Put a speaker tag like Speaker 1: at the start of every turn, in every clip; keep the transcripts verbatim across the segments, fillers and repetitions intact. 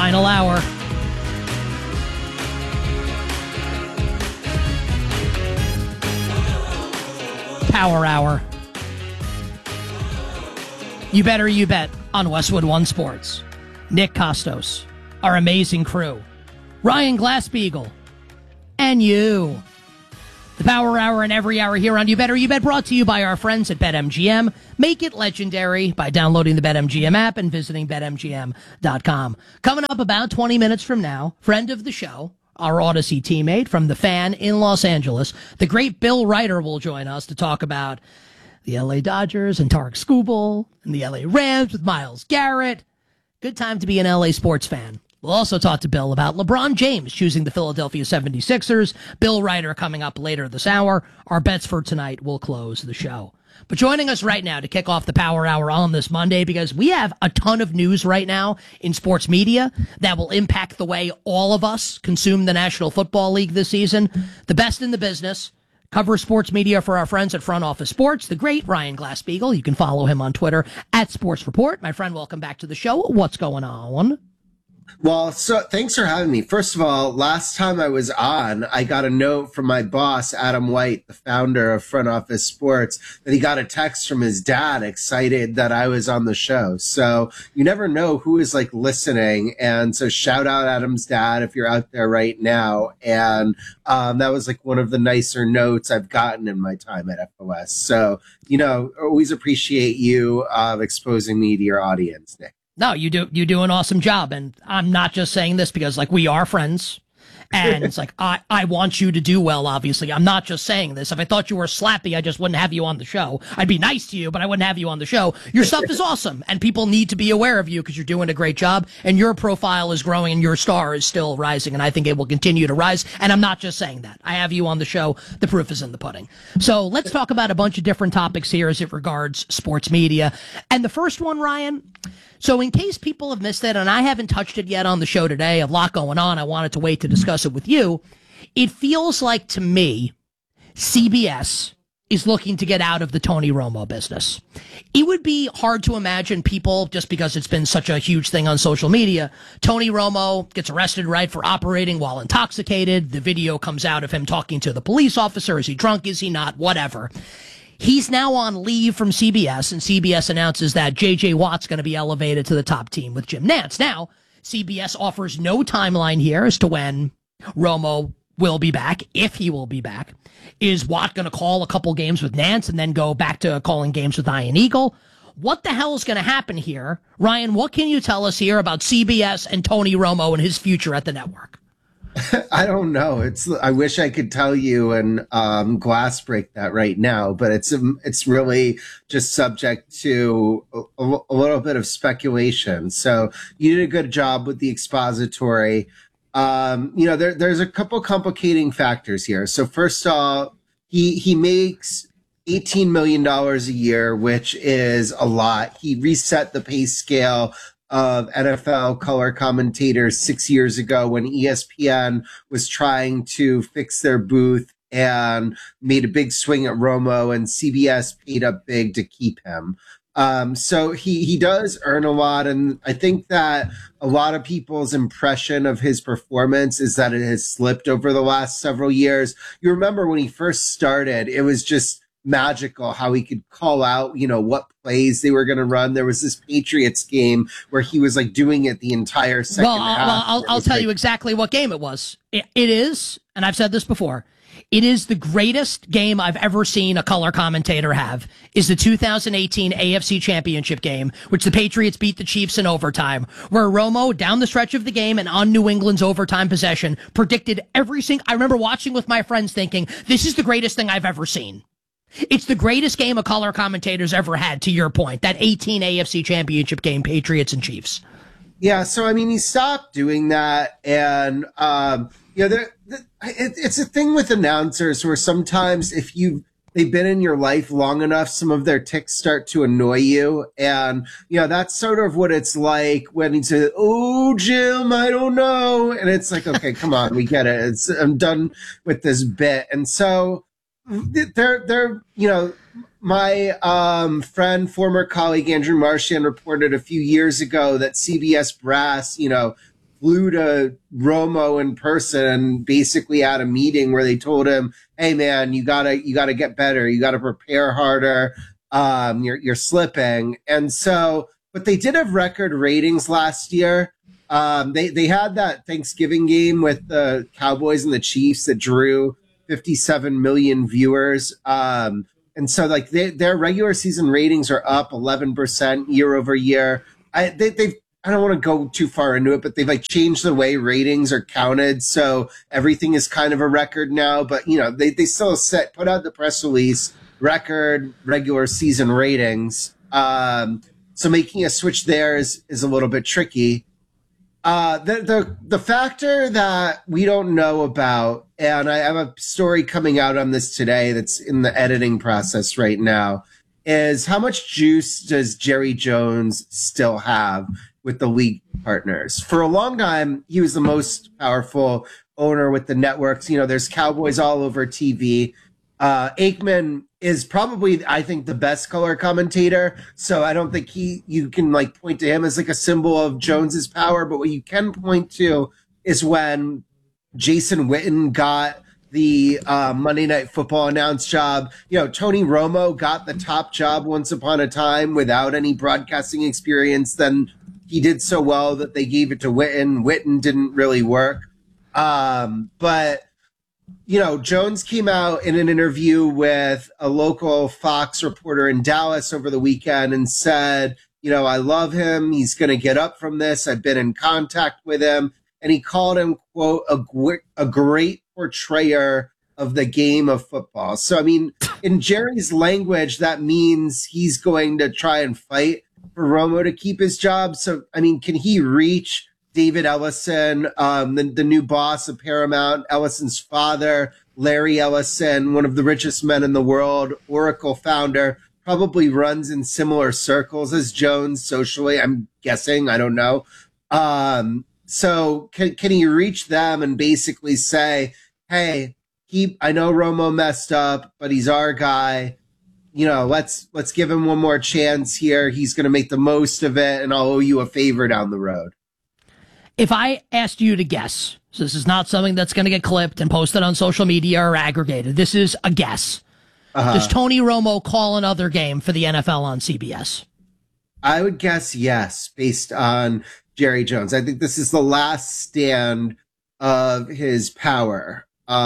Speaker 1: Final hour. Power hour. You better you bet on Westwood One Sports. Nick Costos, our amazing crew, Ryan Glassbeagle, and you. The Power Hour and every hour here on You Better You Bet, brought to you by our friends at BetMGM. Make it legendary by downloading the BetMGM app and visiting Bet M G M dot com. Coming up about twenty minutes from now, friend of the show, our Odyssey teammate from The Fan in Los Angeles, the great Bill Ryder will join us to talk about the L A Dodgers and Tarek Skubal and the L A Rams with Myles Garrett. Good time to be an L A sports fan. We'll also talk to Bill about LeBron James choosing the Philadelphia seventy-sixers. Bill Ryder coming up later this hour. Our bets for tonight will close the show. But joining us right now to kick off the Power Hour on this Monday, because we have a ton of news right now in sports media that will impact the way all of us consume the National Football League this season. The best in the business. Cover sports media for our friends at Front Office Sports, the great Ryan Glassbeagle. You can follow him on Twitter at Sports Report. My friend, welcome back to the show. What's going on?
Speaker 2: Well, so thanks for having me. First of all, last time I was on, I got a note from my boss, Adam White, the founder of Front Office Sports, that he got a text from his dad excited that I was on the show. So you never know who is like listening. And so shout out Adam's dad if you're out there right now. And um, that was like one of the nicer notes I've gotten in my time at F O S. So, you know, always appreciate you uh, exposing me to your audience, Nick.
Speaker 1: No, you do you do an awesome job, and I'm not just saying this because like we are friends, and it's like I I want you to do well. Obviously, I'm not just saying this. If I thought you were slappy, I just wouldn't have you on the show. I'd be nice to you, but I wouldn't have you on the show. Your stuff is awesome, and people need to be aware of you because you're doing a great job, and your profile is growing, and your star is still rising, and I think it will continue to rise. And I'm not just saying that. I have you on the show. The proof is in the pudding. So let's talk about a bunch of different topics here as it regards sports media, and the first one, Ryan. So in case people have missed it, and I haven't touched it yet on the show today, a lot going on, I wanted to wait to discuss it with you. It feels like, to me, C B S is looking to get out of the Tony Romo business. It would be hard to imagine people, just because it's been such a huge thing on social media, Tony Romo gets arrested, right, for operating while intoxicated. The video comes out of him talking to the police officer. Is he drunk? Is he not? Whatever. He's now on leave from C B S, and C B S announces that J J. Watt's going to be elevated to the top team with Jim Nantz. Now, C B S offers no timeline here as to when Romo will be back, if he will be back. Is Watt going to call a couple games with Nantz and then go back to calling games with Ian Eagle? What the hell is going to happen here? Ryan, what can you tell us here about C B S and Tony Romo and his future at the network?
Speaker 2: I don't know. It's. I wish I could tell you and um, glass break that right now, but it's um, it's really just subject to a, a little bit of speculation. So you did a good job with the expository. Um, you know, there, there's a couple complicating factors here. So first off, he he makes eighteen million dollars a year, which is a lot. He reset the pay scale of N F L color commentators six years ago when E S P N was trying to fix their booth and made a big swing at Romo, and C B S paid up big to keep him. Um, so he, he does earn a lot. And I think that a lot of people's impression of his performance is that it has slipped over the last several years. You remember when he first started, it was just magical how he could call out, you know, what plays they were going to run. There was this Patriots game where he was like doing it the entire second
Speaker 1: well,
Speaker 2: half.
Speaker 1: Well, I'll, I'll tell like, you exactly what game it was. It, it is, and I've said this before, it is the greatest game I've ever seen a color commentator have, is the two thousand eighteen A F C Championship game, which the Patriots beat the Chiefs in overtime, where Romo, down the stretch of the game and on New England's overtime possession, predicted every single... I remember watching with my friends thinking, this is the greatest thing I've ever seen. It's the greatest game a color commentator's ever had, to your point, that eighteen A F C Championship game, Patriots and Chiefs.
Speaker 2: Yeah, so, I mean, he stopped doing that, and, um, you know, there, it, it's a thing with announcers where sometimes if you they've been in your life long enough, some of their tics start to annoy you, and, you know, that's sort of what it's like when he says, oh, Jim, I don't know, and it's like, okay, come on, we get it. It's, I'm done with this bit, and so... They're, they're, you know, my um, friend, former colleague Andrew Marchand reported a few years ago that C B S brass, you know, flew to Romo in person and basically had a meeting where they told him, "Hey, man, you gotta you gotta get better. You gotta prepare harder. Um, you're you're slipping." And so, but they did have record ratings last year. Um, they they had that Thanksgiving game with the Cowboys and the Chiefs that drew fifty-seven million viewers. Um, and so, like they, their regular season ratings are up eleven percent year over year. I they, they've I don't want to go too far into it, but they've like changed the way ratings are counted, so everything is kind of a record now. But you know, they they still set put out the press release record regular season ratings. Um, so making a switch there is is a little bit tricky. Uh, the the the factor that we don't know about, and I have a story coming out on this today that's in the editing process right now, is how much juice does Jerry Jones still have with the league partners? For a long time, he was the most powerful owner with the networks. You know, there's Cowboys all over T V. Uh, Aikman is probably, I think, the best color commentator. So I don't think he, you can like point to him as like a symbol of Jones's power. But what you can point to is when Jason Witten got the uh, Monday Night Football announce job. You know, Tony Romo got the top job once upon a time without any broadcasting experience. Then he did so well that they gave it to Witten. Witten didn't really work. Um, but, you know, Jones came out in an interview with a local Fox reporter in Dallas over the weekend and said, you know, I love him. He's going to get up from this. I've been in contact with him. And he called him, quote, a, a great portrayer of the game of football. So, I mean, in Jerry's language, that means he's going to try and fight for Romo to keep his job. So, I mean, can he reach David Ellison, um, the, the new boss of Paramount, Ellison's father, Larry Ellison, one of the richest men in the world, Oracle founder, probably runs in similar circles as Jones socially, I'm guessing. I don't know. Um, so can, can he reach them and basically say, hey, he, I know Romo messed up, but he's our guy. You know, let's let's give him one more chance here. He's going to make the most of it, and I'll owe you a favor down the road.
Speaker 1: If I asked you to guess, so this is not something that's going to get clipped and posted on social media or aggregated. This is a guess. Uh-huh. Does Tony Romo call another game for the N F L on C B S?
Speaker 2: I would guess yes, based on Jerry Jones. I think this is the last stand of his power,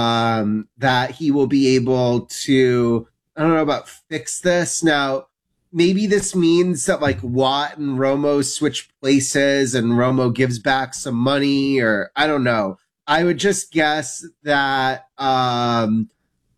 Speaker 2: um, that he will be able to, I don't know about fix this. Now, maybe this means that like Watt and Romo switch places and Romo gives back some money, or I don't know. I would just guess that, um,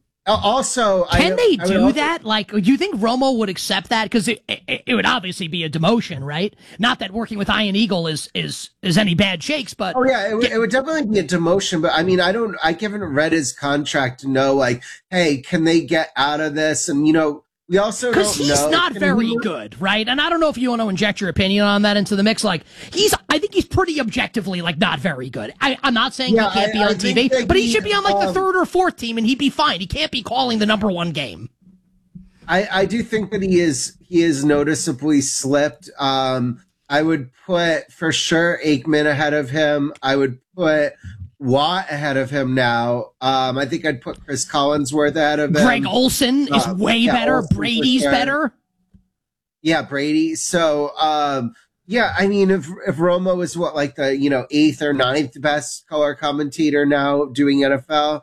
Speaker 2: also,
Speaker 1: can
Speaker 2: I,
Speaker 1: they
Speaker 2: I
Speaker 1: do
Speaker 2: also,
Speaker 1: that? Like, do you think Romo would accept that? Because it, it it would obviously be a demotion, right? Not that working with Ian Eagle is is is any bad shakes, but
Speaker 2: oh yeah, it, would, it would definitely be a demotion. But I mean, I don't, I haven't read his contract to know, like, hey, can they get out of this? And you know, we also
Speaker 1: because
Speaker 2: don't
Speaker 1: he's
Speaker 2: know,
Speaker 1: not very
Speaker 2: he,
Speaker 1: good, right? And I don't know if you want to inject your opinion on that into the mix. Like, he's, I think he's pretty objectively like not very good. I, I'm not saying
Speaker 2: yeah,
Speaker 1: he can't
Speaker 2: I,
Speaker 1: be on
Speaker 2: I
Speaker 1: T V, but he, he should be on like
Speaker 2: um,
Speaker 1: the third or fourth team, and he'd be fine. He can't be calling the number one game.
Speaker 2: I, I do think that he is he is noticeably slipped. Um, I would put for sure Aikman ahead of him. I would put Watt ahead of him now. Um, I think I'd put Chris Collinsworth ahead of him.
Speaker 1: Greg Olson is
Speaker 2: uh,
Speaker 1: way
Speaker 2: yeah,
Speaker 1: better.
Speaker 2: Olsen
Speaker 1: Brady's
Speaker 2: sure.
Speaker 1: better.
Speaker 2: Yeah, Brady. So, um, yeah, I mean, if if Romo is what, like the, you know, eighth or ninth best color commentator now doing N F L.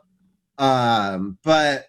Speaker 2: Um, but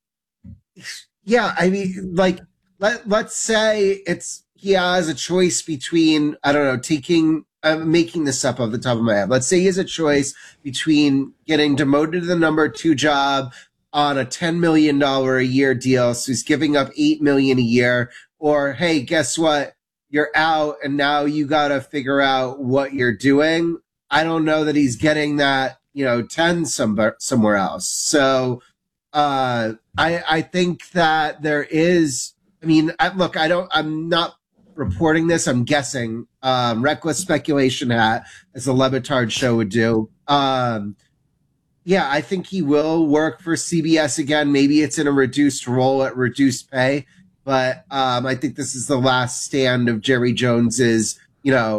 Speaker 2: yeah, I mean, like, let, let's say it's, he has a choice between, I don't know, taking, I'm making this up off the top of my head. Let's say he has a choice between getting demoted to the number two job on a ten million dollars a year deal. So he's giving up eight million dollars a year, or, hey, guess what? You're out and now you got to figure out what you're doing. I don't know that he's getting that, you know, ten somewhere, somewhere else. So, uh, I, I think that there is, I mean, I, look, I don't, I'm not reporting this. I'm guessing, um, reckless speculation hat, as the Le Batard show would do. Um, yeah, I think he will work for C B S again. Maybe it's in a reduced role at reduced pay, but, um, I think this is the last stand of Jerry Jones's, you know,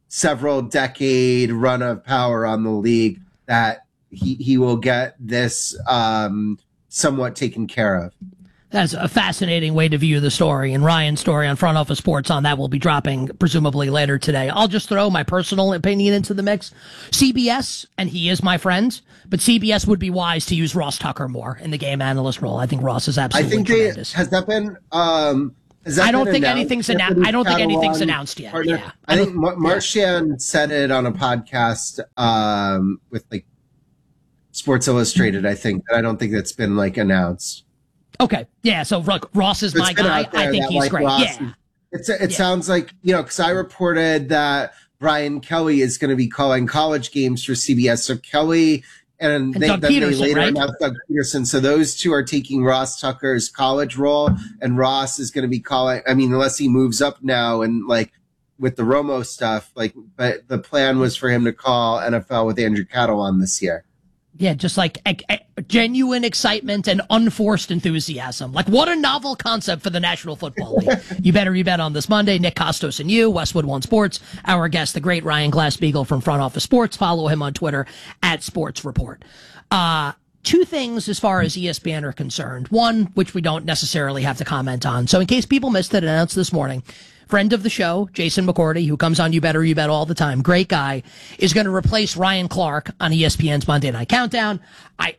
Speaker 2: several decade run of power on the league, that he, he will get this um, somewhat taken care of.
Speaker 1: That's a fascinating way to view the story, and Ryan's story on Front Office Sports on that will be dropping presumably later today. I'll just throw my personal opinion into the mix. C B S, and he is my friend, but C B S would be wise to use Ross Tucker more in the game analyst role. I think Ross is absolutely
Speaker 2: I think
Speaker 1: tremendous.
Speaker 2: They, has that been? Um, has that
Speaker 1: I don't
Speaker 2: been
Speaker 1: think
Speaker 2: announced?
Speaker 1: anything's announced. I don't think anything's announced yet.
Speaker 2: Partner?
Speaker 1: Yeah,
Speaker 2: I, I think Mar-
Speaker 1: yeah.
Speaker 2: Marchand said it on a podcast um, with like Sports Illustrated. I think, but I don't think that's been like announced.
Speaker 1: Okay, yeah. So look, Ross is my guy. I think he's
Speaker 2: like,
Speaker 1: great.
Speaker 2: Ross,
Speaker 1: Yeah,
Speaker 2: it's it
Speaker 1: yeah.
Speaker 2: sounds like, you know, because I reported that Brian Kelly is going to be calling college games for C B S. So Kelly and,
Speaker 1: And
Speaker 2: they,
Speaker 1: Doug
Speaker 2: then they
Speaker 1: Peterson,
Speaker 2: later
Speaker 1: right?
Speaker 2: announced Doug Peterson. So those two are taking Ross Tucker's college role, and Ross is going to be calling. I mean, unless he moves up now and like with the Romo stuff, like, but the plan was for him to call N F L with Andrew Cattle on this year.
Speaker 1: Yeah, just like a, a genuine excitement and unforced enthusiasm. Like, what a novel concept for the National Football League. You better you bet on this Monday. Nick Costos and you, Westwood One Sports. Our guest, the great Ryan Glass-Beagle from Front Office Sports. Follow him on Twitter at Sports Report. Uh, two things as far as E S P N are concerned. One, which we don't necessarily have to comment on. So in case people missed it, announced this morning, friend of the show, Jason McCourty, who comes on You Better You Bet all the time, great guy, is going to replace Ryan Clark on E S P N's Monday Night Countdown. I,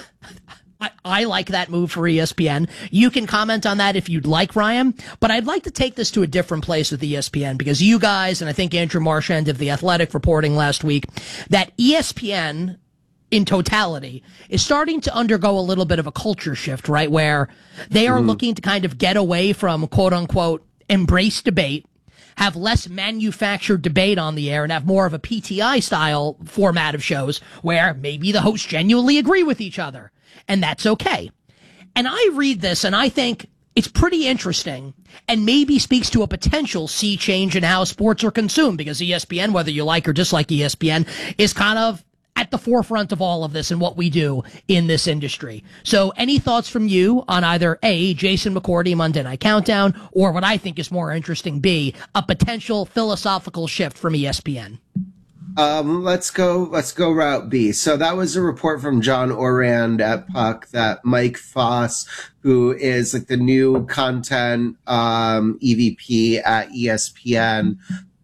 Speaker 1: I, I like that move for E S P N. You can comment on that if you'd like, Ryan, but I'd like to take this to a different place with E S P N, because you guys, and I think Andrew Marchand of The Athletic reporting last week, that E S P N in totality is starting to undergo a little bit of a culture shift, right? Where they are mm-hmm. looking to kind of get away from quote unquote embrace debate, have less manufactured debate on the air, and have more of a P T I style format of shows where maybe the hosts genuinely agree with each other, and that's okay. And I read this and I think it's pretty interesting, and maybe speaks to a potential sea change in how sports are consumed, because E S P N, whether you like or dislike E S P N, is kind of at the forefront of all of this and what we do in this industry. So any thoughts from you on either A, Jason McCourty, Monday Night Countdown, or what I think is more interesting, B, a potential philosophical shift from E S P N?
Speaker 2: Um, let's go, let's go route B. So that was a report from John Orand at Puck that Mike Foss, who is like the new content, um, E V P at E S P N,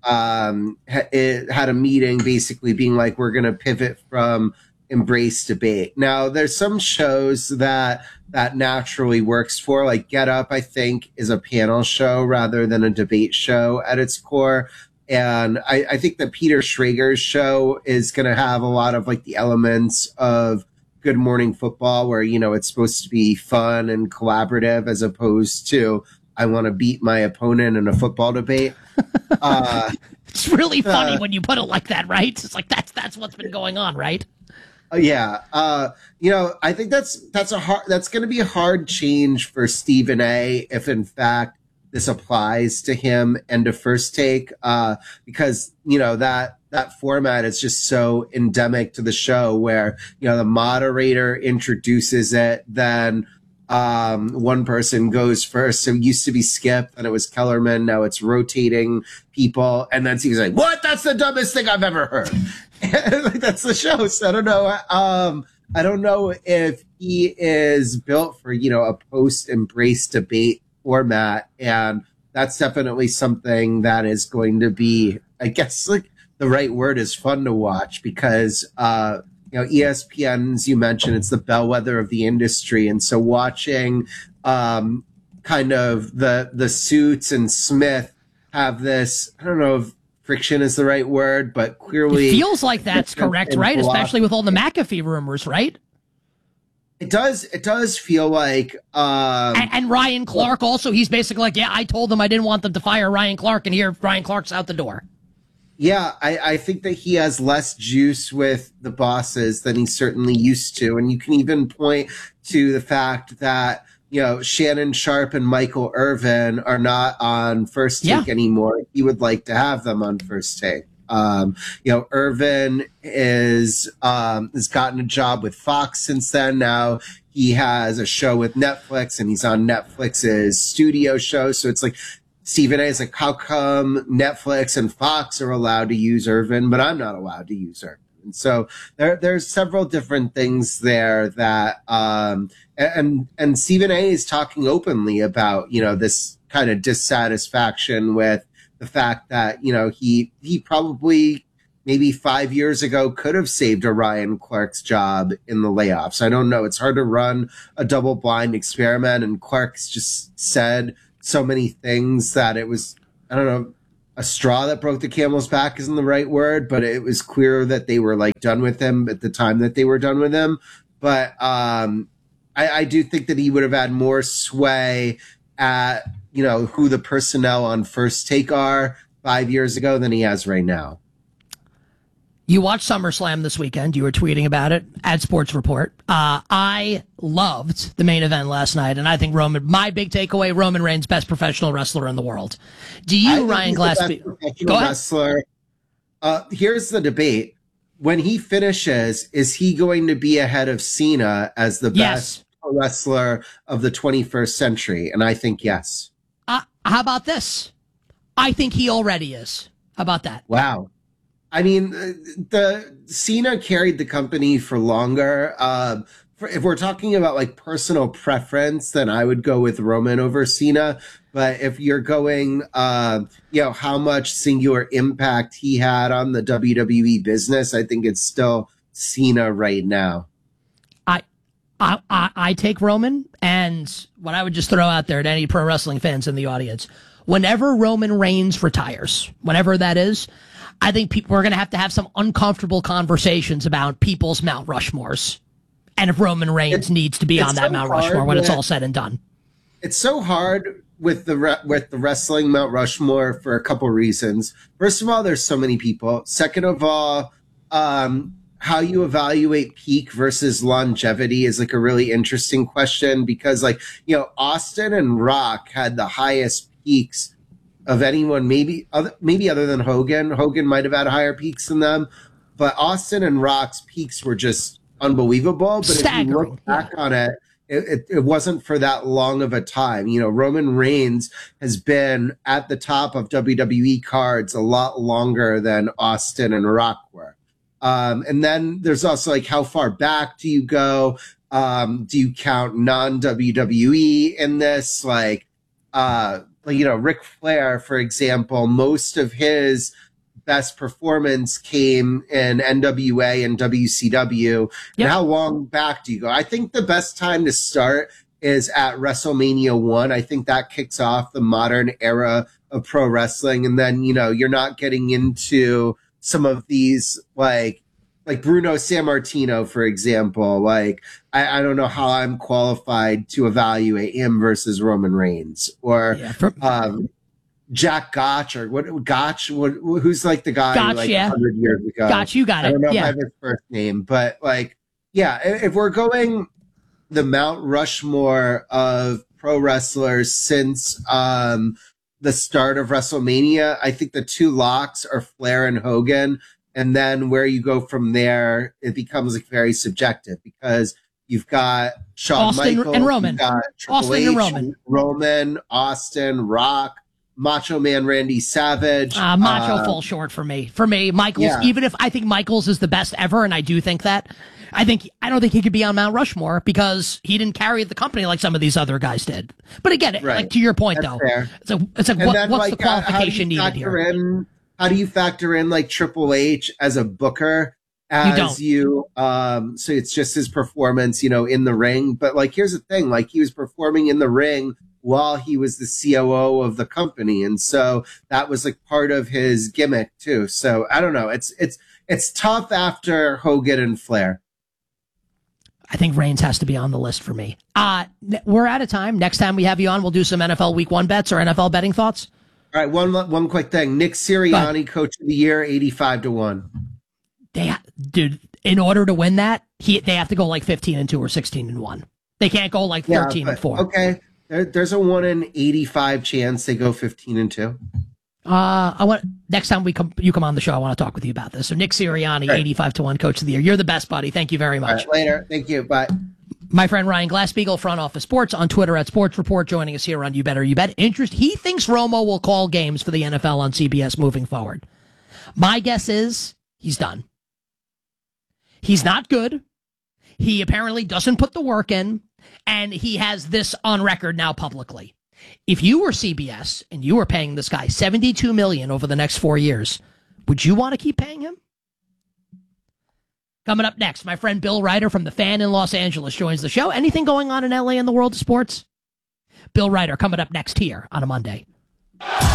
Speaker 2: um, it had a meeting basically being like, we're going to pivot from embrace debate. Now there's some shows that that naturally works for, like Get Up, I think is a panel show rather than a debate show at its core. And I, I think that Peter Schrager's show is going to have a lot of like the elements of Good Morning Football, where, you know, it's supposed to be fun and collaborative as opposed to I want to beat my opponent in a football debate. Uh,
Speaker 1: it's really funny
Speaker 2: uh,
Speaker 1: when you put it like that, right? It's like that's that's what's been going on, right?
Speaker 2: Uh, yeah, uh, you know, I think that's that's a hard that's going to be a hard change for Stephen A. if in fact this applies to him and to First Take, uh, because you know that that format is just so endemic to the show, where you know the moderator introduces it, then um, one person goes first. So it used to be Skip, and it was Kellerman. Now it's rotating people, and then he's like, "What? That's the dumbest thing I've ever heard." Like, that's the show. So I don't know. Um, I don't know if he is built for, you know, a post-embrace debate format, and that's definitely something that is going to be, I guess, like the right word is fun to watch, because uh, you know, E S P N, as you mentioned, it's the bellwether of the industry, and so watching um, kind of the the Suits and Smith have this, I don't know if friction is the right word, but clearly
Speaker 1: it feels like that's correct, right?
Speaker 2: philosophy.
Speaker 1: Especially with all the McAfee rumors, right?
Speaker 2: It does. It does feel like, um,
Speaker 1: and, and Ryan Clark also. He's basically like, yeah, I told them I didn't want them to fire Ryan Clark, and here Ryan Clark's out the door.
Speaker 2: Yeah, I, I think that he has less juice with the bosses than he certainly used to, and you can even point to the fact that, you know, Shannon Sharp and Michael Irvin are not on First Take
Speaker 1: yeah.
Speaker 2: anymore. He would like to have them on First Take. Um, you know, Irvin is, um, has gotten a job with Fox since then. Now he has a show with Netflix, and he's on Netflix's studio show. So it's like Stephen A is like, how come Netflix and Fox are allowed to use Irvin, but I'm not allowed to use Irvin? And so there, there's several different things there that, um, and, and Stephen A is talking openly about, you know, this kind of dissatisfaction with the fact that, you know, he, he probably maybe five years ago could have saved Ryan Clark's job in the layoffs. I don't know. It's hard to run a double blind experiment. And Clark's just said so many things that it was, I don't know, a straw that broke the camel's back isn't the right word, but it was clear that they were like done with him at the time that they were done with him. But um, I, I do think that he would have had more sway at, you know, who the personnel on First Take are five years ago than he has right now.
Speaker 1: You watched SummerSlam this weekend. You were tweeting about it at Sports Report. Uh, I loved the main event last night, and I think Roman, my big takeaway, Roman Reigns, best professional wrestler in the world. Do you, Ryan Glassby?
Speaker 2: Go ahead. Wrestler. Uh, here's the debate. When he finishes, is he going to be ahead of Cena as the best yes. wrestler of the twenty-first century? And I think yes.
Speaker 1: Uh, how about this? I think he already is. How about that?
Speaker 2: Wow. I mean, the Cena carried the company for longer. Uh, for, if we're talking about like personal preference, then I would go with Roman over Cena. But if you're going, uh, you know, how much singular impact he had on the W W E business, I think it's still Cena right now.
Speaker 1: I, I, I, I take Roman, and what I would just throw out there to any pro wrestling fans in the audience: whenever Roman Reigns retires, whenever that is, I think people are going to have to have some uncomfortable conversations about people's Mount Rushmores, and if Roman Reigns it's, needs to be on that so Mount Rushmore when it's all said and done.
Speaker 2: It's so hard with the re- with the wrestling Mount Rushmore for a couple reasons. First of all, there's so many people. Second of all, um, how you evaluate peak versus longevity is like a really interesting question, because like, you know, Austin and Rock had the highest peaks of anyone, maybe other, maybe other than Hogan. Hogan might have had higher peaks than them, but Austin and Rock's peaks were just unbelievable. But Staggering. If you look back on it, it, it, it wasn't for that long of a time. You know, Roman Reigns has been at the top of W W E cards a lot longer than Austin and Rock were. Um, and then there's also like, how far back do you go? Um, do you count non-W W E in this? Like, uh, you know, Ric Flair, for example, most of his best performance came in N W A and W C W. Yep. And how long back do you go? I think the best time to start is at WrestleMania one. I think that kicks off the modern era of pro wrestling. And then, you know, you're not getting into some of these, like, like Bruno Sammartino, for example. Like, I, I don't know how I'm qualified to evaluate him versus Roman Reigns, or yeah, for, um, Jack Gotch, or what Gotch, what, who's like the guy
Speaker 1: Gotch,
Speaker 2: like
Speaker 1: yeah.
Speaker 2: one hundred years ago.
Speaker 1: Gotch, you got it.
Speaker 2: I don't know
Speaker 1: yeah.
Speaker 2: if I have his first name, but like, yeah, if we're going the Mount Rushmore of pro wrestlers since um, the start of WrestleMania, I think the two locks are Flair and Hogan. And then where you go from there, it becomes like very subjective, because you've got Shawn
Speaker 1: Austin
Speaker 2: Michaels,
Speaker 1: and Roman,
Speaker 2: you've got Triple
Speaker 1: Austin
Speaker 2: H,
Speaker 1: and Roman,
Speaker 2: Roman, Austin, Rock, Macho Man Randy Savage.
Speaker 1: Uh, Macho
Speaker 2: uh,
Speaker 1: falls short for me. For me, Michaels,
Speaker 2: yeah.
Speaker 1: even if I think Michaels is the best ever, and I do think that, I think I don't think he could be on Mount Rushmore because he didn't carry the company like some of these other guys did. But again, right. like to your point,
Speaker 2: That's
Speaker 1: though,
Speaker 2: fair.
Speaker 1: it's like, it's like, what,
Speaker 2: then,
Speaker 1: what's
Speaker 2: like,
Speaker 1: the qualification needed here?
Speaker 2: In, how do you factor in like Triple H as a booker? As
Speaker 1: you, don't.
Speaker 2: you um, so it's just his performance, you know, in the ring. But like, here's the thing: like, he was performing in the ring while he was the C O O of the company, and so that was like part of his gimmick too. So I don't know. It's it's it's tough after Hogan and Flair.
Speaker 1: I think Reigns has to be on the list for me. Uh, we're out of time. Next time we have you on, we'll do some N F L Week One bets or N F L betting thoughts.
Speaker 2: All right, one one quick thing: Nick Sirianni, Coach of the Year, eighty-five to one.
Speaker 1: They, dude, in order to win that, he they have to go like fifteen and two or sixteen and one. They can't go like thirteen
Speaker 2: yeah,
Speaker 1: and four.
Speaker 2: Okay, there, there's a one in eighty-five chance they go fifteen and two.
Speaker 1: Uh, I want next time we come, you come on the show, I want to talk with you about this. So Nick Sirianni, right. eighty-five to one, Coach of the Year. You're the best, buddy. Thank you very much.
Speaker 2: Right, later. Thank you. Bye.
Speaker 1: My friend Ryan Glasspiegel, Front Office Sports, on Twitter at Sports Report, joining us here on You Better You Bet. Interest. He thinks Romo will call games for the N F L on C B S moving forward. My guess is he's done. He's not good. He apparently doesn't put the work in, and he has this on record now publicly. If you were C B S and you were paying this guy seventy-two million dollars over the next four years, would you want to keep paying him? Coming up next, my friend Bill Ryder from The Fan in Los Angeles joins the show. Anything going on in L A in the world of sports? Bill Ryder coming up next here on a Monday.